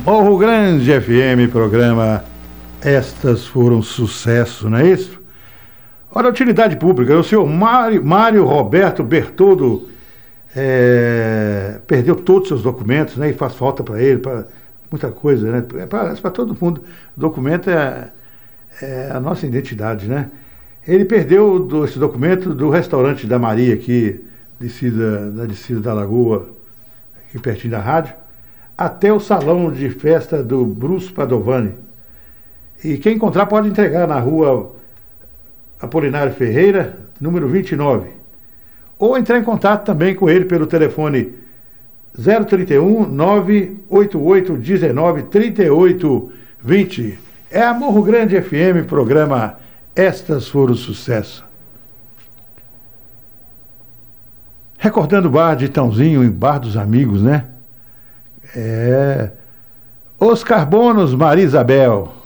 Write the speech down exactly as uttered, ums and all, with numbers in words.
Morro Grande F M, programa Estas Foram Sucesso, não é isso? Olha, a utilidade pública, o senhor Mário, Mário Roberto Bertoldo é, perdeu todos os seus documentos, né? E faz falta para ele, para muita coisa, né? Parece para todo mundo. O documento é, é a nossa identidade, né? Ele perdeu do, esse documento do restaurante da Maria, aqui, descida, da descida da Lagoa, aqui pertinho da rádio, até o salão de festa do Bruce Padovani. E quem encontrar pode entregar na rua Apolinário Ferreira, número vinte e nove. Ou entrar em contato também com ele pelo telefone zero trinta e um, nove oito oito um nove, três oito dois zero. É a Morro Grande F M, programa Estas Foram Sucesso. Recordando o bar de Tãozinho, em Bar dos Amigos, né? É... Oscar Bonos, Maria Isabel.